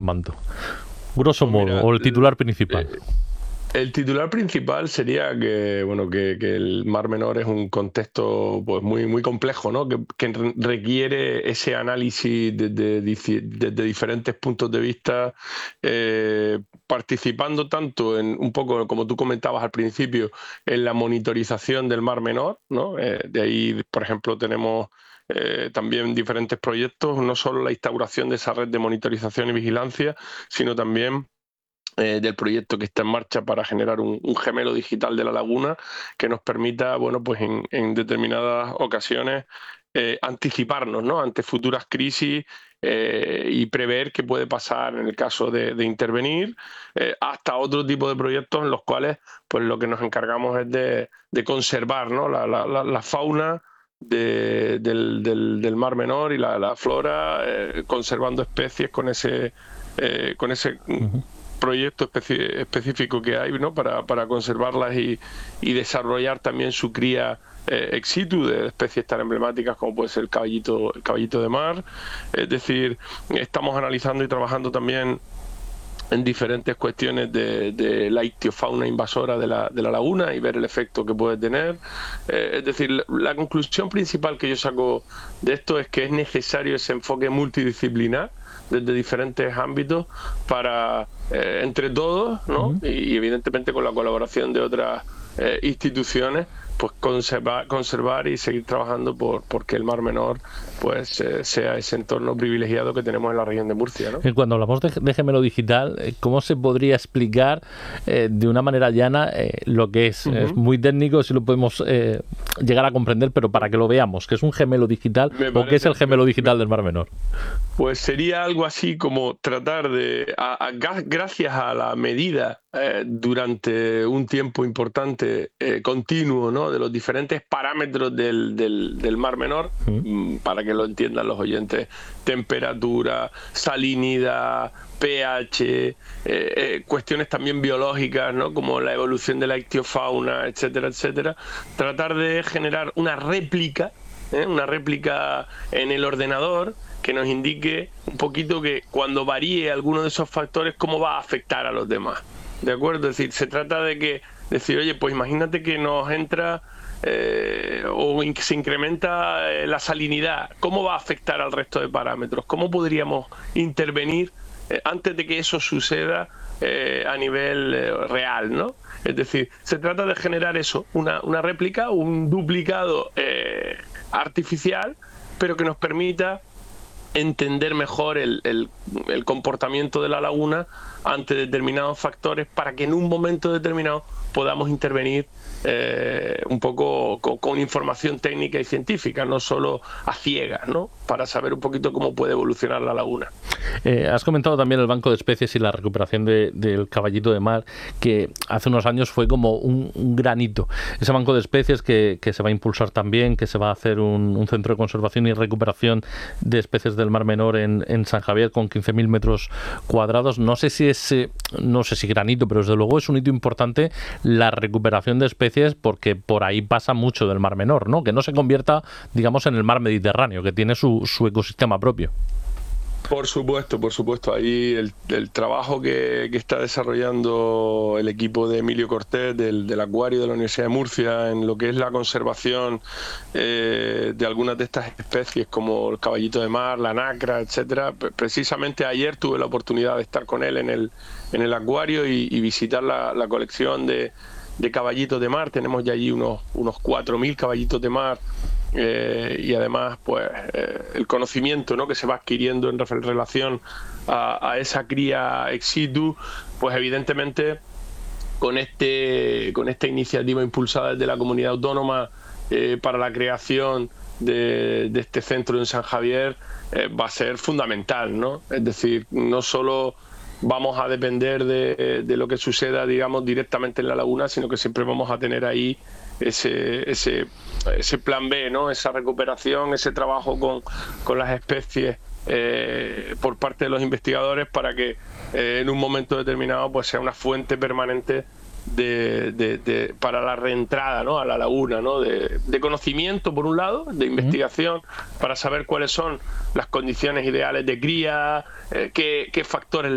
mando? Grosso Pues modo, mira, o el titular principal. el titular principal sería que, bueno, que el Mar Menor es un contexto pues muy complejo, ¿no? Que requiere ese análisis desde diferentes puntos de vista, participando tanto en un poco, como tú comentabas al principio, en la monitorización del Mar Menor, ¿no? De ahí, por ejemplo, tenemos también diferentes proyectos, no solo la instauración de esa red de monitorización y vigilancia, sino también del proyecto que está en marcha para generar un gemelo digital de la laguna que nos permita, bueno, pues en determinadas ocasiones anticiparnos, ¿no?, ante futuras crisis y prever qué puede pasar en el caso de intervenir, hasta otro tipo de proyectos en los cuales pues lo que nos encargamos es de conservar, ¿no?, la fauna del Mar Menor y la flora, conservando especies con ese proyecto específico que hay, ¿no?, para conservarlas y desarrollar también su cría ex situ de especies tan emblemáticas como puede ser el caballito de mar. Es decir, estamos analizando y trabajando también en diferentes cuestiones de la ictiofauna invasora de la laguna y ver el efecto que puede tener. Es decir, la conclusión principal que yo saco de esto es que es necesario ese enfoque multidisciplinar desde diferentes ámbitos para, entre todos, ¿no?, y evidentemente con la colaboración de otras instituciones, pues conservar y seguir trabajando porque el Mar Menor pues sea ese entorno privilegiado que tenemos en la región de Murcia, ¿no? Cuando hablamos de gemelo digital, ¿cómo se podría explicar de una manera llana lo que es? Es muy técnico, si lo podemos llegar a comprender, pero para que lo veamos, ¿qué es un gemelo digital o qué es el gemelo digital del Mar Menor? Pues sería algo así como tratar de, gracias a la medida durante un tiempo importante, continuo, ¿no?, de los diferentes parámetros del Mar Menor, para que lo entiendan los oyentes: temperatura, salinidad, pH, cuestiones también biológicas, ¿no?, como la evolución de la ictiofauna, etcétera, etcétera. Tratar de generar una réplica en el ordenador que nos indique un poquito que cuando varíe alguno de esos factores, cómo va a afectar a los demás. ¿De acuerdo? Es decir, se trata de decir, oye, pues imagínate que nos entra o se incrementa la salinidad, ¿cómo va a afectar al resto de parámetros? ¿Cómo podríamos intervenir antes de que eso suceda a nivel real, ¿no? Es decir, se trata de generar eso, una réplica, un duplicado artificial, pero que nos permita entender mejor el comportamiento de la laguna ante determinados factores, para que en un momento determinado podamos intervenir un poco con información técnica y científica, no solo a ciegas, ¿no?, para saber un poquito cómo puede evolucionar la laguna. Has comentado también el banco de especies y la recuperación del caballito de mar, que hace unos años fue como un granito. Ese banco de especies que se va a impulsar también, que se va a hacer un centro de conservación y recuperación de especies del Mar Menor en San Javier con 15.000 metros cuadrados. No sé si granito, pero desde luego es un hito importante la recuperación de especies, porque por ahí pasa mucho del Mar Menor, ¿no?, que no se convierta, digamos, en el mar Mediterráneo, que tiene su ecosistema propio. Por supuesto. Ahí el trabajo que está desarrollando el equipo de Emilio Cortés del Acuario de la Universidad de Murcia en lo que es la conservación de algunas de estas especies, como el caballito de mar, la nacra, etcétera. Precisamente ayer tuve la oportunidad de estar con él en el acuario y visitar la colección de caballitos de mar. Tenemos ya allí unos 4.000 caballitos de mar. Y además pues el conocimiento, ¿no?, que se va adquiriendo en relación a esa cría ex situ, pues evidentemente con esta iniciativa impulsada desde la comunidad autónoma para la creación de este centro en San Javier va a ser fundamental, ¿no? Es decir, no solo vamos a depender de lo que suceda, digamos, directamente en la laguna, sino que siempre vamos a tener ahí ese plan B, ¿no?, esa recuperación, ese trabajo con las especies por parte de los investigadores, para que en un momento determinado pues sea una fuente permanente para la reentrada, ¿no?, a la laguna, ¿no?, de conocimiento, por un lado, de investigación, para saber cuáles son las condiciones ideales de cría, qué factores